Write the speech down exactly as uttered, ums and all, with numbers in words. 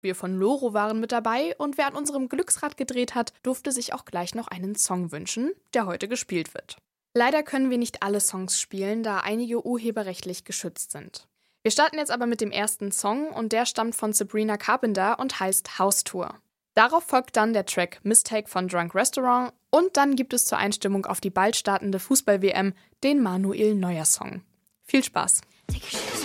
Wir von Loro waren mit dabei und wer an unserem Glücksrad gedreht hat, durfte sich auch gleich noch einen Song wünschen, der heute gespielt wird. Leider können wir nicht alle Songs spielen, da einige urheberrechtlich geschützt sind. Wir starten jetzt aber mit dem ersten Song und der stammt von Sabrina Carpenter und heißt House Tour. Darauf folgt dann der Track Mistake von Drunk Restaurant und dann gibt es zur Einstimmung auf die bald startende Fußball-W M den Manuel Neuer Song. Viel Spaß!